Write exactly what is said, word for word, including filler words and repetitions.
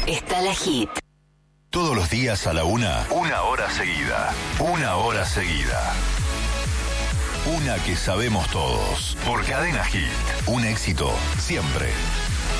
está la Hit. Todos los días a la una, una hora seguida. Una hora seguida. Una que sabemos todos. Por Cadena Hit. Un éxito siempre.